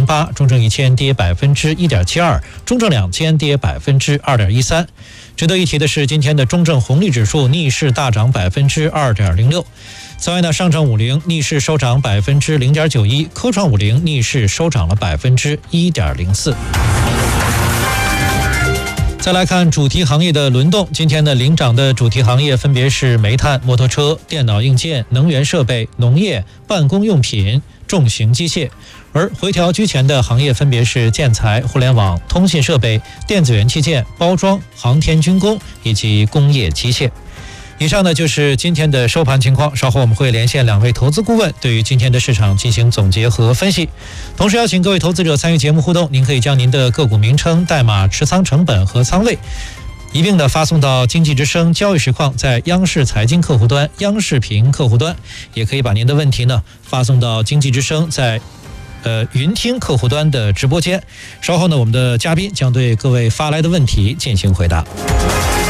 0.08%，中证1000跌1.72%，中证2000跌2.13%。值得一提的是，今天的中证红利指数逆势大涨2.06%。此外呢，上证50逆势收涨0.91%，科创50逆势收涨了1.04%。再来看主题行业的轮动，今天的领涨的主题行业分别是煤炭、摩托车、电脑硬件、能源设备、农业、办公用品、重型机械，而回调居前的行业分别是建材、互联网、通信设备、电子元器件、包装、航天军工以及工业机械。以上呢就是今天的收盘情况，稍后我们会连线2位投资顾问，对于今天的市场进行总结和分析。同时邀请各位投资者参与节目互动，您可以将您的个股名称、代码、持仓成本和仓位一并的发送到经济之声交易实况在央视财经客户端、央视频客户端，也可以把您的问题呢发送到经济之声在云听客户端的直播间。稍后呢，我们的嘉宾将对各位发来的问题进行回答。